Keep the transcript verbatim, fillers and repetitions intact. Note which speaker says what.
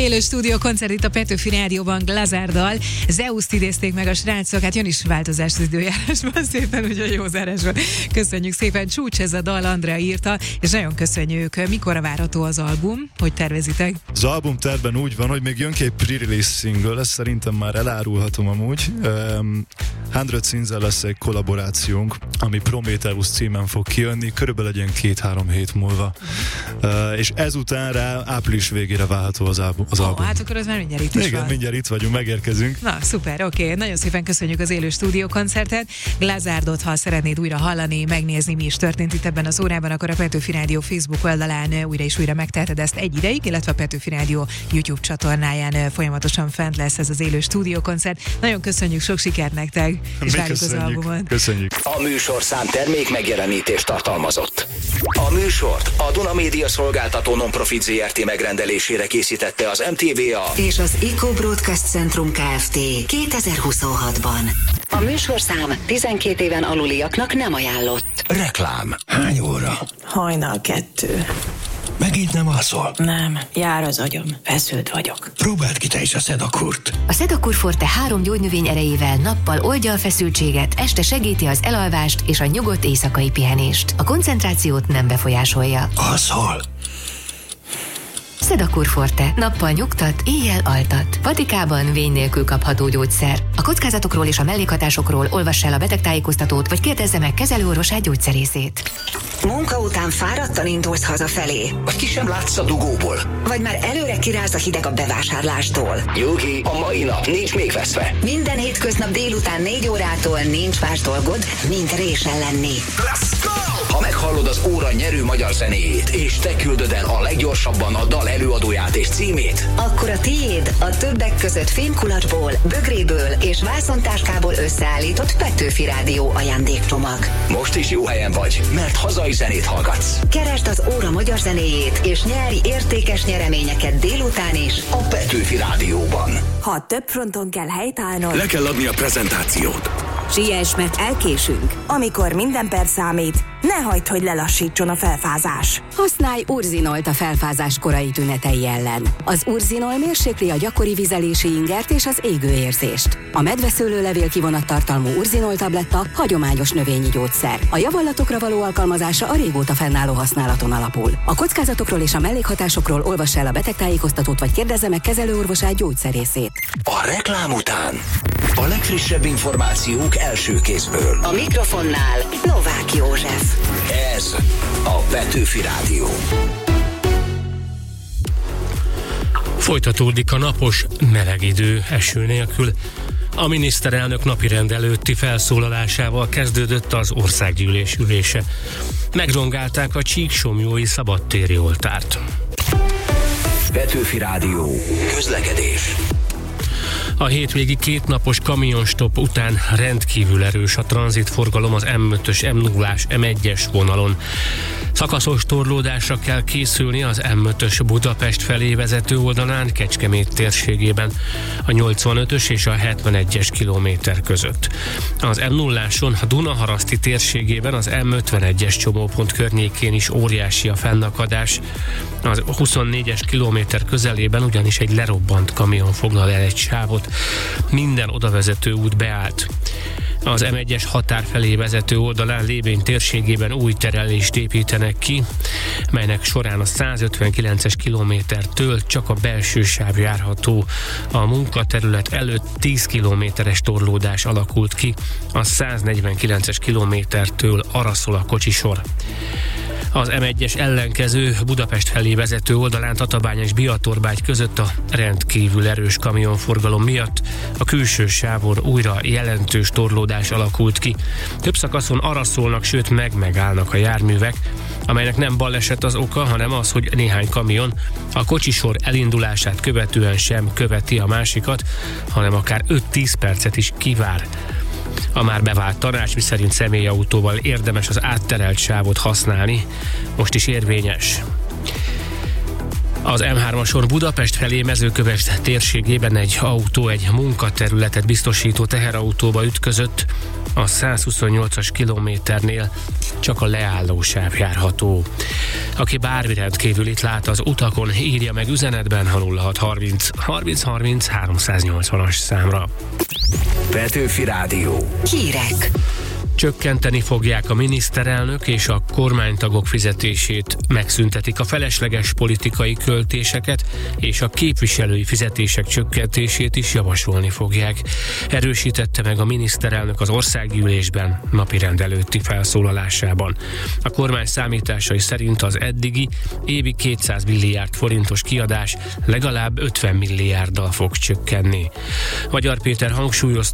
Speaker 1: Élő stúdió koncert itt a Petőfi Rádióban Glazárdal. Zeuszt idézték meg a srácok, hát jön is változás az időjárásban szépen, ugye jó zárásban. Köszönjük szépen, csúcs ez a dal, Andrea írta, és nagyon köszönjük. Mikorra várható az album? Hogy tervezitek?
Speaker 2: Az album tervben úgy van, hogy még jön ki egy pre-release single, ezt szerintem már elárulhatom amúgy. Um, Hundred Sins-el lesz egy kollaborációnk, ami Prometheus címen fog kijönni, körülbelül egy ilyen két-három hét múlva. Uh, és ezután rá április végére várható az album. Az
Speaker 1: oh,
Speaker 2: album.
Speaker 1: Hát akkor az már mindjárt itt is
Speaker 2: Igen,
Speaker 1: van.
Speaker 2: mindjárt itt vagyunk, megérkezünk.
Speaker 1: Na, szuper, oké. Okay. Nagyon szépen köszönjük az élő stúdió koncertet. Glazárdot, ha szeretnéd újra hallani, megnézni, mi is történt itt ebben az órában, akkor a Petőfi Rádió Facebook oldalán újra és újra megteheted ezt egy ideig, illetve a Petőfi Rádió YouTube csatornáján folyamatosan fent lesz ez az élő stúdió koncert. Nagyon köszönjük, sok sikert nektek, és
Speaker 2: Mi
Speaker 1: várjuk az albumot.
Speaker 2: Köszönjük.
Speaker 3: A műsorszám termék megjelenítést tartalmazott. A műsort a Duna Média Szolgáltató Nonprofit zé er té megrendelésére készítette az em té vé á
Speaker 4: és az Eco Broadcast Centrum Kft. kétezer-huszonhatban. A műsorszám tizenkét éven aluliaknak nem ajánlott.
Speaker 3: Reklám.
Speaker 5: Hány óra?
Speaker 6: Hajnal kettő.
Speaker 5: Megint nem alszol?
Speaker 6: Nem, jár az agyam, feszült vagyok.
Speaker 5: Próbáld ki te is a Sedakurt.
Speaker 7: A Sedakur Forte három gyógynövény erejével nappal oldja a feszültséget, este segíti az elalvást és a nyugodt éjszakai pihenést. A koncentrációt nem befolyásolja.
Speaker 5: Alszol?
Speaker 7: Sedakur Forte. Nappal nyugtat, éjjel altat. Patikában vény nélkül kapható gyógyszer. A kockázatokról és a mellékhatásokról olvass el a betegtájékoztatót, vagy kérdezze meg kezelőorvosát, gyógyszerészét.
Speaker 4: Munka után fáradtan indulsz hazafelé.
Speaker 3: Vagy ki sem látsz a dugóból.
Speaker 4: Vagy már előre kiráz a hideg a bevásárlástól.
Speaker 3: Nyugi, a mai nap nincs még veszve.
Speaker 4: Minden hétköznap délután négy órától nincs más dolgod, mint résen lenni.
Speaker 3: Let's go! Ha meghallod az óra nyerő magyar zenéjét, és te küldöd el a leggyorsabban a dal előadóját és címét,
Speaker 4: akkor a tiéd a többek között fémkulacsból, bögréből és vászontáskából összeállított Petőfi Rádió ajándékcsomag.
Speaker 3: Most is jó helyen vagy, mert hazai zenét hallgatsz.
Speaker 4: Keresd az óra magyar zenéjét, és nyerj értékes nyereményeket délután is
Speaker 3: a Petőfi Rádióban.
Speaker 8: Ha több fronton kell helytállnod,
Speaker 5: Le kell adni a prezentációt.
Speaker 8: siess, mert elkésünk. Amikor minden perc számít, ne hagyd, hogy lelassítson a felfázás.
Speaker 9: Használj Urzinolt a felfázás korai tünetei ellen. Az Urzinol mérsékli a gyakori vizelési ingert és az égőérzést. A medveszőlőlevél kivonat tartalmú Urzinol tabletta hagyományos növényi gyógyszer. A javallatokra való alkalmazása a régóta fennálló használaton alapul. A kockázatokról és a mellékhatásokról olvass el a betegtájékoztatót, vagy kérdezze meg kezelőorvosát, gyógyszerészét.
Speaker 3: A reklám után a legfrissebb információk első kézből.
Speaker 4: A mikrofonnál Novák József.
Speaker 3: Ez a Petőfi Rádió.
Speaker 10: Folytatódik a napos, meleg idő eső nélkül. A miniszterelnök napirend előtti felszólalásával kezdődött az országgyűlés ülése. Megrongálták a csíksomlyói szabadtéri oltárt.
Speaker 3: Petőfi Rádió. Közlekedés.
Speaker 10: A hétvégi kétnapos kamionstop után rendkívül erős a tranzitforgalom az em ötös, em nullás, em egyes vonalon. Szakaszos torlódásra kell készülni az em ötös Budapest felé vezető oldalán, Kecskemét térségében, a nyolcvanötös és a hetvenegyes kilométer között. Az em nulláson a Dunaharaszti térségében az em ötvenegyes csomópont környékén is óriási a fennakadás. Az huszonnégyes kilométer közelében ugyanis egy lerobbant kamion foglal el egy sávot. Minden odavezető út beállt. Az em egyes határ felé vezető oldalán Lébény térségében új terelést építenek ki, melynek során a százötvenkilences kilométertől csak a belső sáv járható. A munkaterület előtt tíz kilométeres torlódás alakult ki, a száznegyvenkilences kilométertől arra szól a kocsisor. Az em egyes ellenkező Budapest felé vezető oldalán Tatabánya és Biatorbágy között a rendkívül erős kamionforgalom miatt a külső sávon újra jelentős torlódás alakult ki. Több szakaszon arra szólnak, sőt meg-megállnak a járművek, amelynek nem baleset az oka, hanem az, hogy néhány kamion a kocsisor elindulását követően sem követi a másikat, hanem akár öt-tíz percet is kivár. A már bevált tanács, miszerint személyautóval érdemes az átterelt sávot használni, most is érvényes. Az em hármason Budapest felé Mezőkövesd térségében egy autó egy munkaterületet biztosító teherautóba ütközött. a százhuszonnyolcas kilométernél csak a leállósáv járható. Aki bármi rendkívül itt lát az utakon, írja meg üzenetben a nulla hat harminc harminc harminc háromszáznyolcvanas számra.
Speaker 3: Petőfi Rádió.
Speaker 4: Hírek.
Speaker 10: Csökkenteni fogják a miniszterelnök és a kormánytagok fizetését, megszüntetik a felesleges politikai költéseket, és a képviselői fizetések csökkentését is javasolni fogják. Erősítette meg a miniszterelnök az országgyűlésben napirend előtti felszólalásában. A kormány számításai szerint az eddigi évi kétszáz milliárd forintos kiadás legalább ötven milliárddal fog csökkenni. Magyar Péter hangsúlyozta,